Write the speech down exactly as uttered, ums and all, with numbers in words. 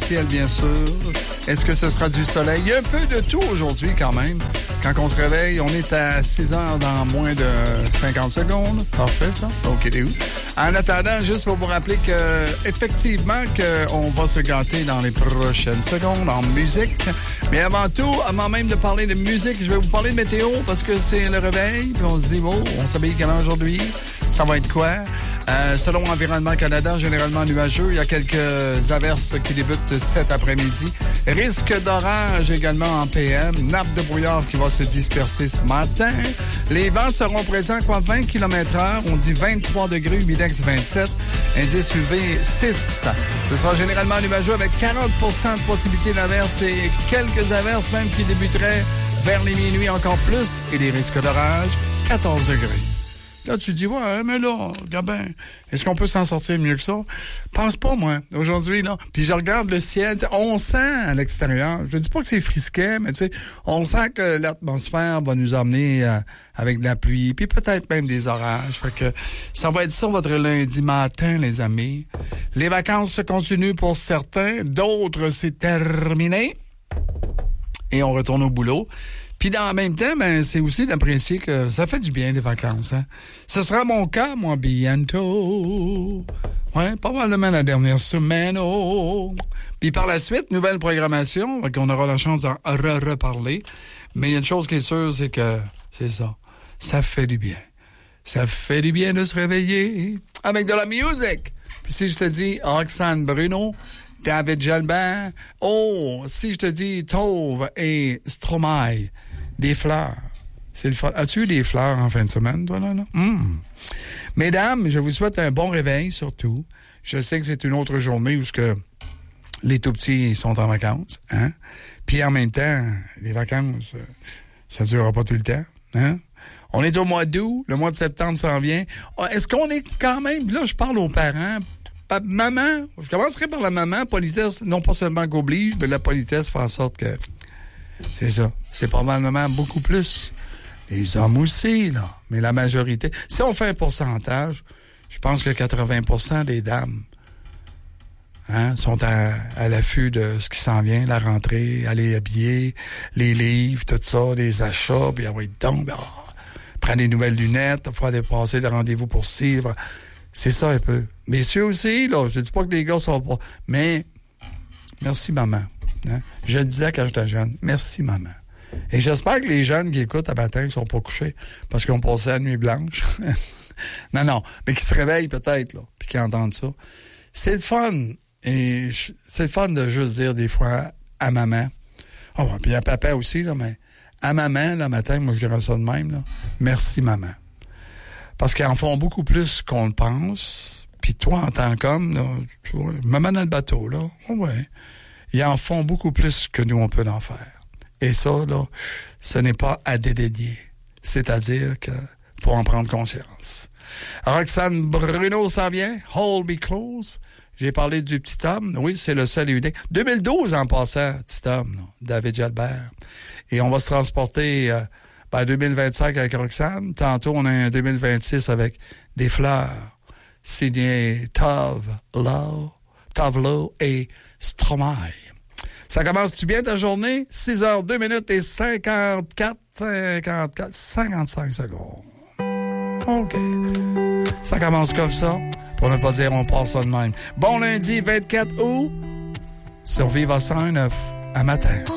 ciel, bien sûr. Est-ce que ce sera du soleil? Il y a un peu de tout aujourd'hui, quand même. Quand on se réveille, on est à six heures dans moins de cinquante secondes. Parfait, ça? OK, t'es où? En attendant, juste pour vous rappeler que, effectivement, qu'on va se gâter dans les prochaines secondes en musique. Mais avant tout, avant même de parler de musique, je vais vous parler de météo parce que c'est le réveil. Puis on se dit, oh, on s'habille comment aujourd'hui? Ça va être quoi? Euh, selon Environnement Canada, généralement nuageux. Il y a quelques averses qui débutent cet après-midi. Risque d'orage également en P M. Nappe de brouillard qui va se disperser ce matin. Les vents seront présents quoi, vingt kilomètres heure. On dit vingt-trois degrés, humidex vingt-sept. Indice U V six. Ce sera généralement nuageux avec quarante pour cent de possibilité d'averses et quelques averses même qui débuteraient vers les minuit encore plus. Et les risques d'orage, quatorze degrés. Là, tu dis, ouais, mais là, Gabin, est-ce qu'on peut s'en sortir mieux que ça? Pense pas, moi, aujourd'hui, là. Puis je regarde le ciel, on sent à l'extérieur, je dis pas que c'est frisquet, mais tu sais, on sent que l'atmosphère va nous emmener euh, avec de la pluie, puis peut-être même des orages. Fait que ça va être ça votre lundi matin, les amis. Les vacances se continuent pour certains, d'autres, c'est terminé. Et on retourne au boulot. Puis dans le même temps, ben, c'est aussi d'apprécier que ça fait du bien des vacances, hein. Ce sera mon cas, moi, bientôt. Ouais, probablement la dernière semaine, oh. Puis par la suite, nouvelle programmation, qu'on aura la chance d'en re-reparler. Mais il y a une chose qui est sûre, c'est que, c'est ça, ça fait du bien. Ça fait du bien de se réveiller avec de la musique. Puis si je te dis Roxane Bruno, David Jalbert, oh, si je te dis Tauve et Stromae, des fleurs. C'est le fun. As-tu eu des fleurs en fin de semaine, toi, là? là? Mmh. Mesdames, je vous souhaite un bon réveil, surtout. Je sais que c'est une autre journée où ce que les tout-petits sont en vacances, hein? Puis en même temps, les vacances, ça ne durera pas tout le temps, hein? On est au mois d'août, le mois de septembre s'en vient. Est-ce qu'on est quand même... Là, je parle aux parents... Maman, je commencerai par la maman, politesse, non pas seulement qu'oblige, mais la politesse fait en sorte que, c'est ça, c'est probablement beaucoup plus. Les hommes aussi, là, mais la majorité. Si on fait un pourcentage, je pense que quatre-vingts pour cent des dames hein, sont à, à l'affût de ce qui s'en vient, la rentrée, aller habiller, les livres, tout ça, les achats, puis ah oui, donc, oh, prendre des nouvelles lunettes, il faut aller passer des rendez-vous pour suivre. C'est ça un peu. Messieurs aussi, là, je dis pas que les gars sont pas... Mais, merci maman. Hein? Je le disais quand j'étais jeune, merci maman. Et j'espère que les jeunes qui écoutent à matin ne sont pas couchés parce qu'ils ont passé la nuit blanche. non, non, mais qui se réveillent peut-être, là, puis qui entendent ça. C'est le fun. Et je, c'est le fun de juste dire des fois à maman. Oh, puis à papa aussi, là, mais à maman, le matin, moi je dirais ça de même, là. Merci maman. Parce qu'ils en font beaucoup plus qu'on le pense. Puis toi, en tant qu'homme, là, tu vois, maman dans le bateau, là, ouais, ils en font beaucoup plus que nous, on peut en faire. Et ça, là, ce n'est pas à dédaigner. C'est-à-dire que pour en prendre conscience. Roxane Bruno s'en vient. Hold me close. J'ai parlé du petit homme. Oui, c'est le seul et unique. deux mille douze en passant, petit homme, là, David Jalbert. Et on va se transporter... Euh, Ben, deux mille vingt-cinq avec Roxane. Tantôt, on a un deux mille vingt-six avec des fleurs. Signé Tove Lo, Tove Lo et Stromae. Ça commence-tu bien ta journée? six heures deux minutes et cinquante-quatre, cinquante-quatre, cinquante-cinq secondes. OK. Ça commence comme ça. Pour ne pas dire on passe ça de même. Bon lundi vingt-quatre août. Sur Viva cent neuf à matin.